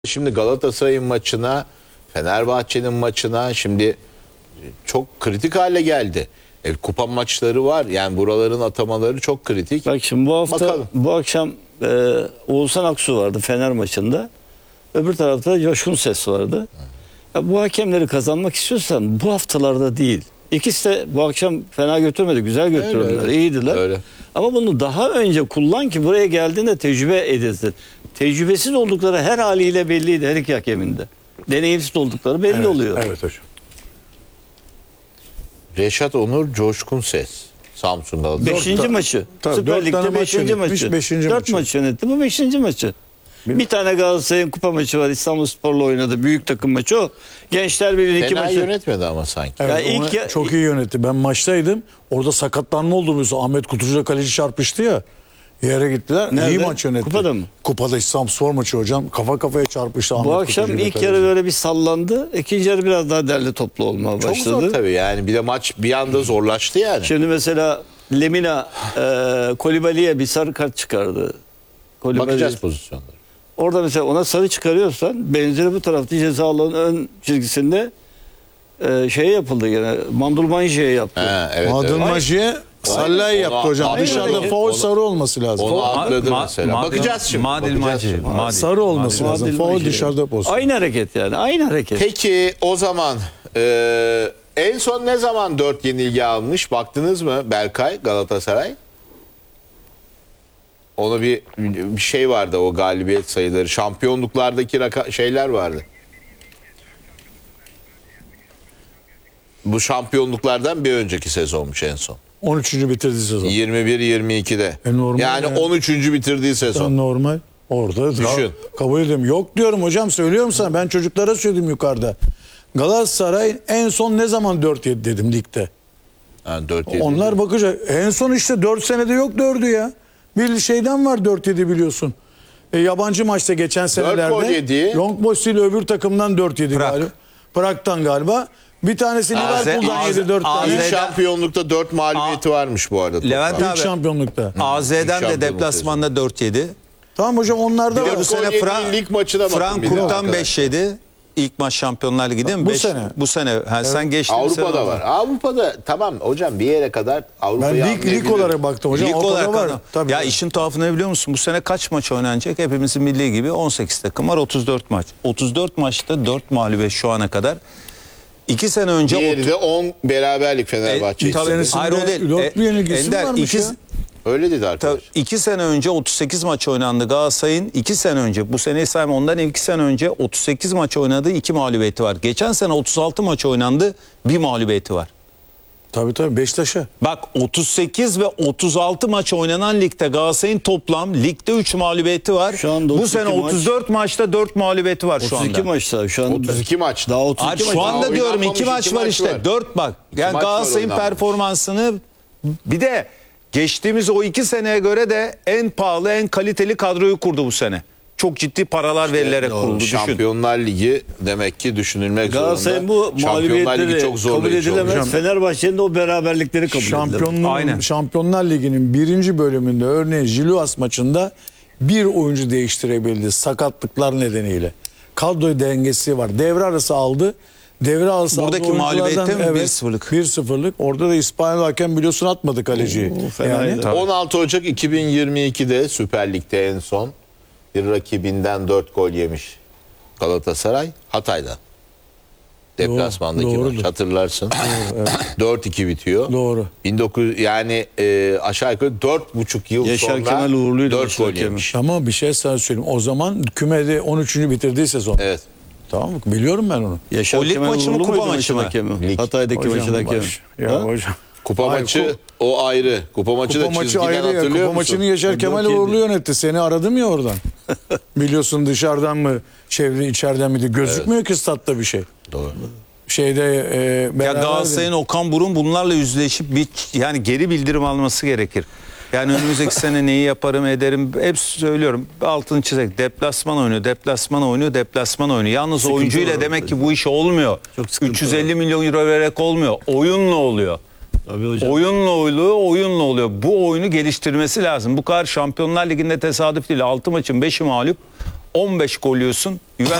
Şimdi Galatasaray'ın maçına, Fenerbahçe'nin maçına şimdi çok kritik hale geldi. Kupa maçları var. Yani buraların atamaları çok kritik. Bak şimdi bu hafta, Bakalım. bu akşam Oğuzhan Aksu vardı Fener maçında. Öbür tarafta Coşkun Ses vardı. Ya bu hakemleri kazanmak istiyorsan bu haftalarda değil. İkisi de bu akşam fena götürmedi. Güzel götürdüler. Öyle. İyiydiler. Öyle. Ama bunu daha önce kullan ki buraya geldiğinde tecrübe edilsin. Tecrübesiz oldukları her haliyle belliydi her iki hakeminde. Deneyimsiz oldukları belli oluyor. Evet hocam. Reşat Onur, Coşkun Ses. Samsun Galatasaray. Beşinci maçı. Tabii, Süper dört tane Lig'de maç beşinci yönetmiş, maçı. beşinci Dört maçı. maç yönetti. Bu beşinci maçı. Bir tane Galatasaray'ın kupa maçı var. İstanbulspor'la oynadı. Büyük takım maçı o. Gençler Birliği'nin iki Fena maçı. yönetmedi ama sanki. Evet, Ya onu ilk çok iyi yönetti. Ben maçtaydım. Orada sakatlanma oldu mesela. Ahmet Kutucu'da kaleci çarpıştı ya. Yere gittiler. Nerede? İyi maç yönetti. Kupada mı? Kupada İstanbulspor maçı hocam. Kafa kafaya çarpıştı Ahmet Bu akşam Kutucu'yla ilk kaleci. yarı böyle bir sallandı. İkinci yarı biraz daha derli toplu olmaya Çok başladı. zor tabii yani. Bir de maç bir anda zorlaştı yani. Şimdi mesela Lemina Kolibali'ye bir sarı kart çıkardı. Kolibali. Bakacağız pozisyonlara. Orada mesela ona sarı çıkarıyorsan benzeri bu tarafta ceza alanının ön çizgisinde şey yapıldı yine. Mandulmanje yaptı. Ha, evet, Madın evet. Maji'ye Sallay Onu- yaptı hocam. Aynen Dışarıda öyle. faul Onu- sarı olması lazım. Onu atladı mesela. Bakacağız şimdi. Madil Bakacağız Maci. şimdi. Madil. Sarı olması lazım. Madil Faul Maji. dışarıda pozisyon. Aynı hareket yani. Aynı hareket. Peki o zaman en son ne zaman 4 yenilgi almış? Baktınız mı Berkay Galatasaray? Onu bir şey vardı, o galibiyet sayıları. Şampiyonluklardaki şeyler vardı. Bu şampiyonluklardan bir önceki sezonmuş en son. 13. bitirdi sezon. 21-22'de. Normal Yani ya. 13. bitirdiği sezon. Normal. Orada Düşün. kabul ediyorum. Yok diyorum hocam, söylüyorum sana. Ben çocuklara söyledim yukarıda. Galatasaray en son ne zaman 4-7 dedim ligde. Yani 4-7. Onlar bakacak. En son işte 4 senede yok 4'ü ya. Bir şeyden var 4-7 biliyorsun. Yabancı maçta geçen gol yedi. senelerde Young Boys ile öbür takımdan 4-7 Prag. galiba. Prag'tan galiba. Bir tanesi Liverpool'dan yedi 4 tane. İlk AZ'den şampiyonlukta 4 mağlubiyeti varmış bu arada. toplam. Levent İlk abi şampiyonlukta. AZ'den de Şampiyonluk deplasmanda 4-7. Tamam hocam, onlarda Bir de var. Bu sene gol yediği lig maçına bakın bir de Frankfurt'tan arkadaşlar. 5-7. İlk maç Şampiyonlar Ligi değil mi? Bu sene. Bu sene. Ha, sen geçtin. Avrupa'da var. Avrupa'da tamam hocam, bir yere kadar Ben Avrupa'yı lig anlayabilirim. olarak baktım hocam. Lig Ortada olarak var. adam. Tabii. Ya işin tuhafı ne biliyor musun? Bu sene kaç maç oynanacak? Hepimizin milli gibi 18 takım var, 34 maç. 34 maçta 4 mağlubiyet şu ana kadar. 2 sene önce Diğeri de 10 beraberlik Fenerbahçe. tabii. senesinde Hayır, o değil. dört bir yenilgisi Ender, varmış ya. Öyle dedi arkadaş. 2 sene önce 38 maç oynandı Galatasaray'ın. 2 sene önce, bu seneyi sayma, ondan 2 sene önce 38 maç oynadı, 2 mağlubiyeti var. Geçen sene 36 maç oynandı, 1 mağlubiyeti var. Tabii Beşiktaş'a. Bak 38 ve 36 maç oynanan ligde Galatasaray'ın toplam ligde 3 mağlubiyeti var. Şu anda Bu 32 sene 34 maçta 4 mağlubiyeti var şu 32 anda. maçta şu anda. 32 maç. Daha 32 Abi maç. şu anda Daha diyorum 2 oynanmamış maç iki var maç işte. var. 4 bak. Yani maç var Galatasaray'ın oynanmış. performansını, bir de geçtiğimiz o 2 seneye göre de en pahalı, en kaliteli kadroyu kurdu bu sene. Çok ciddi paralar verilerek kuruldu. Düşün. Şampiyonlar Ligi demek ki düşünülmek Galatasaray'ın zorunda. bu Şampiyonlar Ligi mağlubiyetleri çok kabul zorlayıcı edilemez. olacak. Fenerbahçe'nin de o beraberlikleri kabul edilemez. Aynen. Şampiyonlar Ligi'nin 1. bölümünde örneğin Jiluas maçında bir oyuncu değiştirebildi sakatlıklar nedeniyle. Kadro dengesi var. Devre arası aldı. Devre arası Buradaki aldığı oyunculardan- mağlubiyette mi? Evet, 1-0'lık. 1-0'lık. Orada da İspanyol hakem biliyorsun atmadı kaleciyi. fenaydı. Yani 16 Ocak 2022'de Süper Lig'de en son bir rakibinden 4 gol yemiş Galatasaray Hatay'dan. Deplasmandaki Doğrudur. maç hatırlarsın. 4-2 bitiyor. Doğru. 19 yani aşağı yukarı 4,5 yıl Yaşar sonra Kemal uğurluydu 4 Yaşar gol Kemal. yemiş. ama bir şey sana söyleyeyim. O zaman kümede 13. bitirdiği sezon. Evet. Tamam mı? Biliyorum ben onu. Yaşar O lig Kemal maçı mı, uğurlu kupa muydu maçı mı? hakemi? Lig. Hatay'daki Hocam, maçın hakemi. Ya Ha? hocam. Kupa Hayır, maçı o ayrı. Kupa maçı Kupa da maçı çizgiden ayrı ya. hatırlıyor Kupa musun? maçını Yaşar Kemal 4-7. Uğurlu yönetti. Seni aradım ya oradan. Biliyorsun dışarıdan mı, çevre içeriden mi diye. Gözükmüyor ki statta bir şey. Doğru. Şeyde Ya beraber Galatasaray'ın Okan Burun bunlarla yüzleşip bir yani geri bildirim alması gerekir. Yani önümüzdeki sene neyi yaparım ederim hep söylüyorum. Altını çizerek deplasman oynuyor, deplasman oynuyor, deplasman oynuyor. Yalnız Sıkıntı oyuncuyla var demek orada. ki bu iş olmuyor. Çok sıkıntı 350 milyon euro vererek olmuyor. Oyunla oluyor. Tabii hocam. Oyunla oluyor. Bu oyunu geliştirmesi lazım. Bu kadar Şampiyonlar Ligi'nde tesadüf değil. 6 maçın 5'i mağlup. 15 gol yiyorsun.